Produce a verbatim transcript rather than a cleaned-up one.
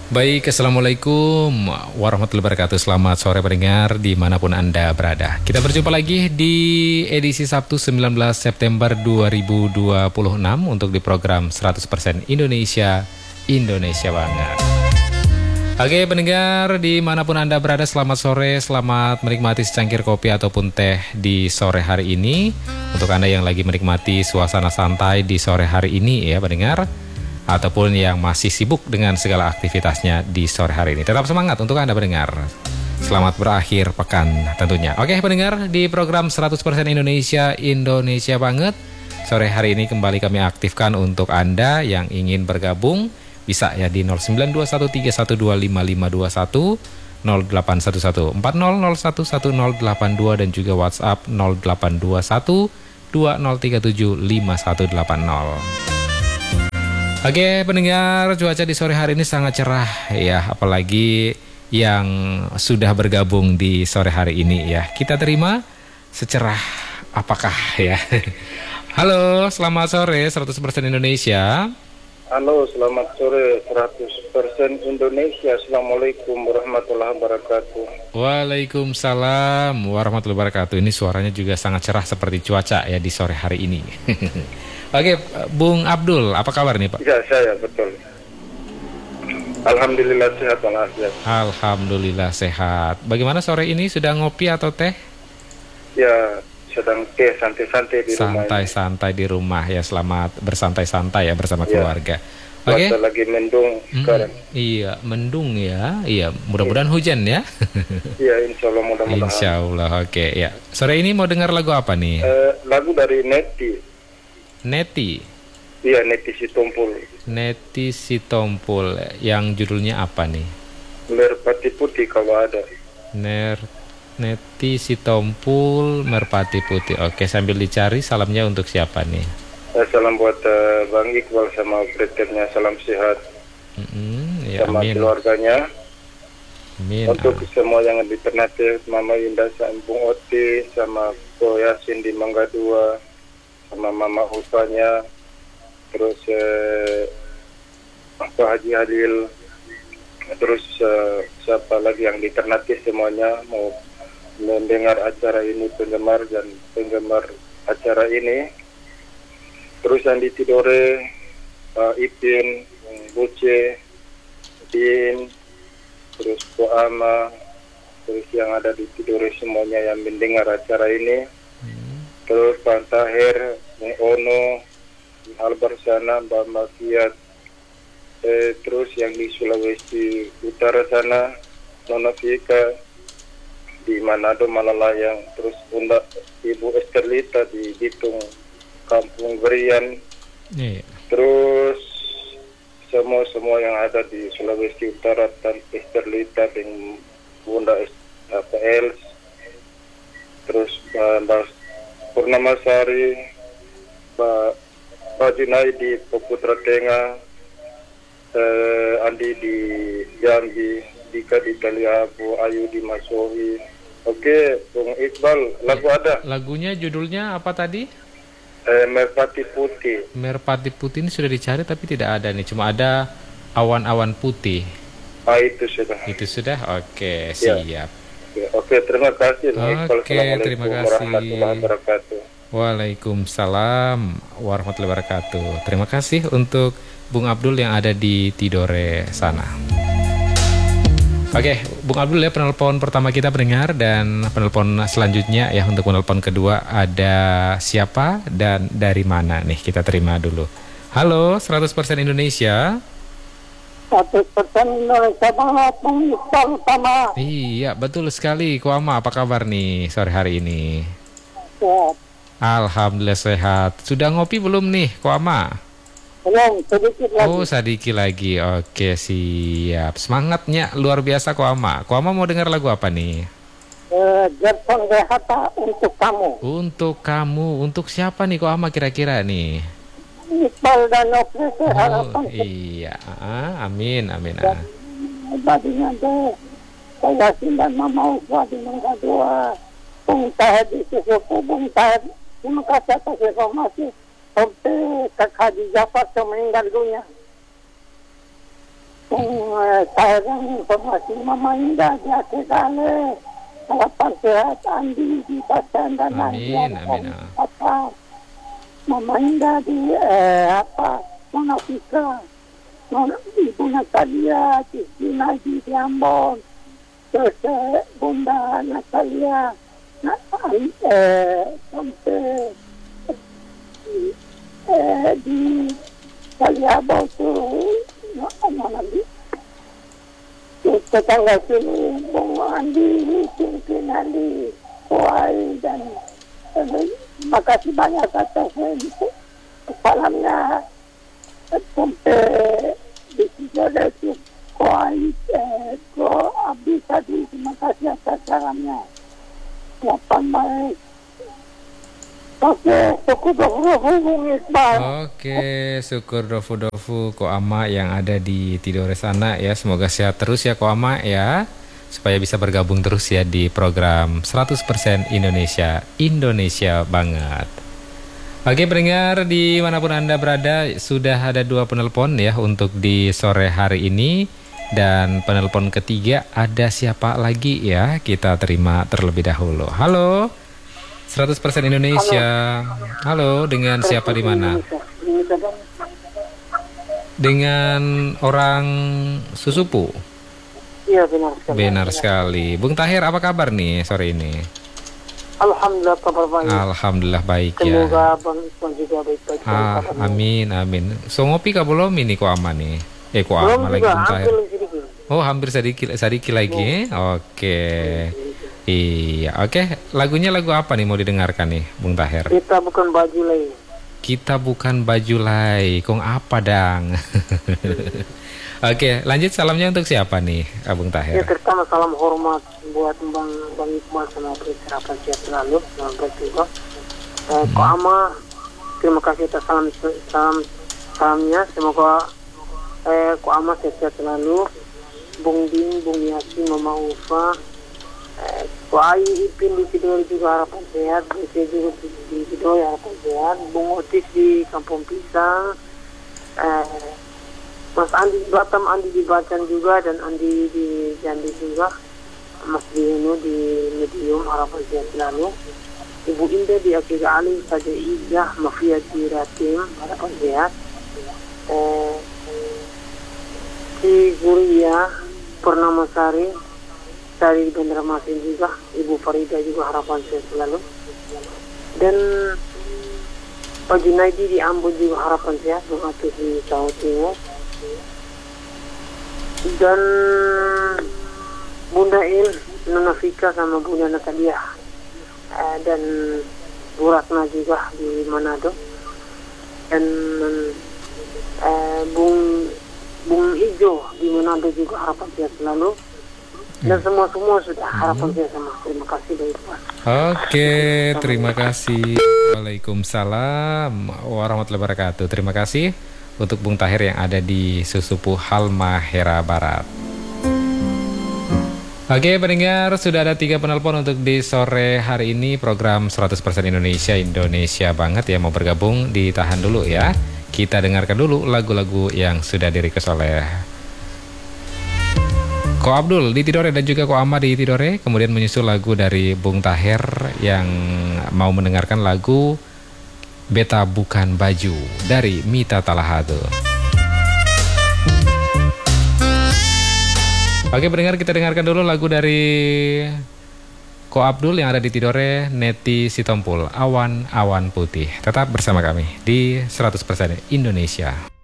Baik, Assalamualaikum warahmatullahi wabarakatuh. Selamat sore pendengar dimanapun Anda berada. Kita berjumpa lagi di edisi Sabtu sembilan belas September dua ribu dua puluh enam untuk di program seratus persen Indonesia, Indonesia banget. Oke pendengar dimanapun Anda berada, selamat sore, selamat menikmati secangkir kopi ataupun teh di sore hari ini. Untuk Anda yang lagi menikmati suasana santai di sore hari ini ya pendengar, ataupun yang masih sibuk dengan segala aktivitasnya di sore hari ini, tetap semangat untuk Anda pendengar. Selamat berakhir pekan tentunya. Oke pendengar, di program seratus persen Indonesia, Indonesia banget, sore hari ini kembali kami aktifkan untuk Anda yang ingin bergabung. Bisa ya di nol sembilan dua satu tiga satu dua lima lima dua satu, nol delapan satu satu empat nol nol satu satu nol delapan dua, dan juga WhatsApp nol delapan dua satu dua nol tiga tujuh lima satu delapan nol. Oke pendengar, cuaca di sore hari ini sangat cerah ya, apalagi yang sudah bergabung di sore hari ini ya. Kita terima secerah apakah ya. Halo, selamat sore seratus persen Indonesia. Halo, selamat sore seratus persen Indonesia. Assalamualaikum warahmatullahi wabarakatuh. Waalaikumsalam warahmatullahi wabarakatuh. Ini suaranya juga sangat cerah seperti cuaca ya di sore hari ini. Oke, Bung Abdul, apa kabar nih Pak? Ya, saya betul. Alhamdulillah sehat walafiat. Alhamdulillah sehat. Bagaimana sore ini, sudah ngopi atau teh? Ya, sedang teh santai-santai di rumah. Santai-santai di rumah ya, selamat bersantai-santai ya bersama Ya. keluarga. Oke. Masa lagi mendung sekarang. Mm, iya, mendung ya. Iya, mudah-mudahan hujan ya. Iya, insya Allah mudah-mudahan. Insya Allah, oke ya. Sore ini mau dengar lagu apa nih? Eh, lagu dari Neti. Neti. Iya, Neti Sitompul. Neti Sitompul, yang judulnya apa nih? Merpati Putih kalau ada. Ner Neti Sitompul, Merpati Putih. Oke, sambil dicari, salamnya untuk siapa nih? Eh, salam buat eh, Bang Iqbal sama operatornya, salam sehat. Mm-mm, ya, Sama amin. keluarganya. Amin. Untuk semua yang di Ternate, Mama Indah Sambung Oti, sama Ko Yasin di Mangga dua, sama Mama Ufanya, terus eh, Pak Haji Halil, terus eh, siapa lagi yang di Ternate semuanya mau mendengar acara ini, penggemar dan penggemar acara ini. Terus yang di Tidore, Pak Ipin, Buce, Din, terus Ko Ama, terus yang ada di Tidore semuanya yang mendengar acara ini. Terus Pak Tahir, Bung Ono, di Halbar sana, Mbak Mafiat, eh, terus yang di Sulawesi Utara sana, Nona Fika, di Manado, Malalayang, terus Bunda Ibu Esterlita di Bitung, Kampung Berian, Iya. terus semua-semua yang ada di Sulawesi Utara, dan Esterlita, dan Bunda P L, terus uh, Mbak Purnamasari, Pak Pak Junaidi, Peputra Tengah, eh, Andi di Jambi, Dika di Taliabu, Ayu di Masohi. Oke, Bung Iqbal, lagu ada. Lagunya judulnya apa tadi? Eh, Merpati Putih. Merpati Putih ini sudah dicari tapi tidak ada nih, cuma ada awan-awan putih. Ah, itu sudah. Itu sudah? Oke, Ya. siap. Oke, oke, terima kasih. Bung Iqbal. Oke, Assalamualaikum terima kasih. warahmatullahi wabarakatuh. Waalaikumsalam warahmatullahi wabarakatuh. Terima kasih untuk Bung Abdul yang ada di Tidore sana. Oke, Bung Abdul ya, penelpon pertama kita pendengar, dan penelpon selanjutnya ya, untuk penelpon kedua ada siapa dan dari mana nih, kita terima dulu. Halo, seratus persen Indonesia. seratus persen Indonesia banget, Bung Iqbal utama. Iya, betul sekali. Kuama, apa kabar nih sore hari ini? Sehat. Alhamdulillah sehat. Sudah ngopi belum nih, Kuama? Belum, sedikit lagi. Oh, sedikit lagi. Oke, siap. Semangatnya luar biasa, Kuama. Kuama mau dengar lagu apa nih? Eh, Gerson Dehata untuk kamu. Untuk kamu, untuk siapa nih Kuama kira-kira nih? Iqbal dan operator Oh, harapan iya. Ah, amin, amin. Ah. tadinya deh. Saya dan Mama Uswa di Mangga dua. Bung Tahir di Susupu, Bung Tahir. Terima kasih atas informasi. Sampai Kak Haji Jafar meninggal dunia. Kung uh, sayang informasi Mama Indah di akhir kali. Harapan sehat Andi di Basan dan Andi Amin, amin. apa Mama Indah di eh, apa Monafika, Nona Ibu Natalia di Sinaji di Ambon, terus eh, Bunda Natalia na, eh, sampai eh, di Kaliabau tu mana di tetangga sini Bung Andi, Pimpin Andi, Kuai dan eh, makasih banyak atas eh, salamnya sampai di sini ada si Kuai, eh, Ko Abdi tadi, terima kasih atas salamnya. Lapan baik. Oke, syukur dofu Bung Iqbal. Oke, syukur dofu-dofu Ko Ama yang ada di Tidore sana ya. Semoga sehat terus ya Ko Ama ya. Supaya bisa bergabung terus ya di program seratus persen Indonesia. Indonesia banget. Oke pendengar dimanapun Anda berada, sudah ada dua penelpon ya untuk di sore hari ini. Dan penelpon ketiga ada siapa lagi ya? Kita terima terlebih dahulu. Halo seratus persen Indonesia. Halo, dengan siapa di mana? Dengan orang Susupu. Iya, benar sekali. Benar sekali. Bung Tahir, apa kabar nih sore ini? Alhamdulillah kabar baik. Alhamdulillah baik ya. Semoga Bang Iqbal juga baik-baik. Ah, amin, amin. So ngopi kah belum ini kok aman nih? Eh kok Belum aman lagi juga, Bung Tahir? hampir sedikit. Oh, hampir sedikit sedikit lagi. Oke. Iya, oke. Lagunya lagu apa nih mau didengarkan nih, Bung Tahir? Kita bukan baju lagi. Kita bukan baju lay, kong apa dang? Oke, lanjut salamnya untuk siapa nih, Bung Ya, Tahir? pertama salam hormat buat Bang Bang Iqbal sama Harapan Sehat selalu, semoga juga. Eh, Ko Ama, terima kasih atas salam salam salamnya, semoga eh Ko Ama sehat selalu. Bung Ding, Bung Yasin, Mama Ufa, eh, Ko Ayi Ipin di Tidore juga Harapan Sehat, Bung Saya juga di, di Tidore Harapan Sehat, Bung Otis di Kampung Pisang, eh, Mas Andi di Batam, Andi di Bacan juga, dan Andi di Jambi juga, Mas Dino di Medium Harapan Sehat selalu, Ibu Indah di Akiga Ali, Saja Ijah, Mafia di Ratim Harapan Sehat, eh, si Guria Purnamasari dari Banjarmasin juga, Ibu Farida juga Harapan Sehat selalu, dan Pak Junaidi di Ambon juga Harapan Sehat, Bung Atus di Jawa Timur, dan Bunda Il, Nona Fika sama Bunda Natalia, eh, dan Bu Ratna juga di Manado, dan eh, Bung Bung Ijo di Manado juga Harapan Sehat selalu, dan semua-semua sudah Harapan Sehat sama. Terima kasih dari Pak. Oke, terima kasih. Waalaikumsalam warahmatullahi wabarakatuh. Terima kasih untuk Bung Tahir yang ada di Susupu Halmahera Barat. Oke pendengar, sudah ada tiga penelpon untuk di sore hari ini program seratus persen Indonesia, Indonesia banget ya. Mau bergabung ditahan dulu ya. Kita dengarkan dulu lagu-lagu yang sudah di-request oleh Ko Abdul di Tidore dan juga Ko Ama di Tidore. Kemudian menyusul lagu dari Bung Tahir yang mau mendengarkan lagu Beta Bukan Baju dari Mita Talahado. Oke pendengar, kita dengarkan dulu lagu dari Ko Abdul yang ada di Tidore, Neti Sitompul, Awan-Awan Putih. Tetap bersama kami di seratus persen Indonesia.